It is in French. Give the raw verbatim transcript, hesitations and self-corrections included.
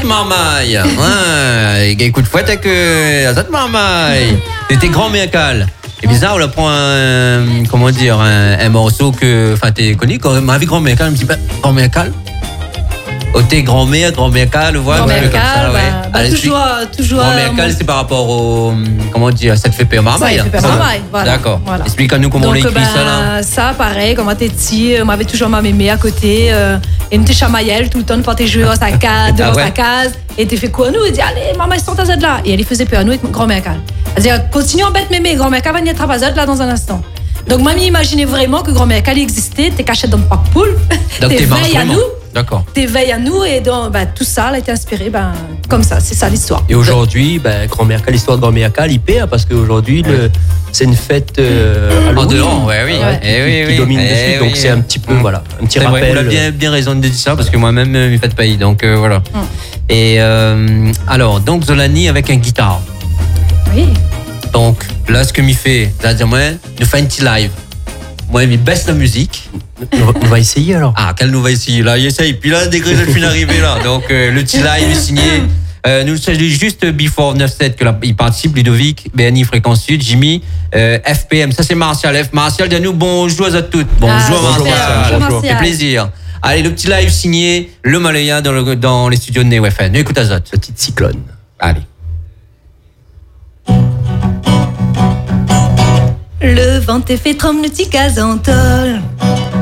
marmaille. Ouais, écoute, fouette avec Azot marmaille. T'es grand méacal. C'est bizarre, on apprend un, comment dire, un, un morceau que, enfin, t'es connu quand ma vie grand méacal, un petit peu, grand méacal. Oh, t'es grand-mère, grand-mère cal, voilà. Grand-mère ouais, cal, ça, bah, ouais. bah, Allez, toujours, toujours. Grand-mère cal, c'est par rapport au, comment dire, ça te fait peur marmaille. Ça, il fait peur marmaille, voilà. D'accord. Voilà. Explique-nous comment Donc, on écrit bah, ça, là. Ça, pareil, quand on était petit, on m'avait toujours ma mémé à côté, euh, et on te chamaillait tout le temps, quand t'es joué dans sa case, devant Ah ouais. sa case, et t'es fait quoi, nous, il dit, allez, maman, ils sont à Z là. Et elle, il faisait peur à nous, et grand-mère cal. Elle disait, continue en bête mémé, grand-mère cal va venir à Z là dans un instant. Donc, mamie, imaginez vraiment que grand-mère cal existait, t'es caché dans le parc poule, Donc, t'es t'es marche veille à vraiment. nous. D'accord. T'éveilles à nous et donc, bah, tout ça, elle a été inspiré ben, comme ça, c'est ça l'histoire. Et aujourd'hui, ben, grand-mère cal, l'histoire de grand-mère cal, il paie, parce qu'aujourd'hui, le, c'est une fête euh, En Halloween, dehors, ouais, oui. Ouais. Eh oui, qui oui. domine Eh dessus. oui. Donc c'est un petit peu, Mm. voilà, un petit C'est vrai, rappel. on a bien, bien raison de dire ça parce que moi-même, je ne fais pas. Donc euh, voilà. Mm. Et euh, alors, donc Zolani avec un guitare. Oui. Donc là, ce que m'y fait, c'est-à-dire moi, nous fait un petit live. Moi, il baisse la musique. On va, on va essayer alors. Ah, quel nous va essayer là, il essaye. Puis là, degré de fin arrivé là. Donc euh, le petit live est signé. Euh, nous c'est juste Before neuf sept que là, il participe, Ludovic, B N I Fréquence Sud, Jimmy, euh, F P M, ça c'est Martial. F Martial, dis-nous bonjour à toutes. Bonjour Ah, Martial. bonjour, Martial. Ça fait plaisir. Allez, le petit live signé, le Malaya dans, le, dans les studios de Neo F M. Écoute Azot. Petite cyclone. Allez. Le vent te fait trembler, petit casantol.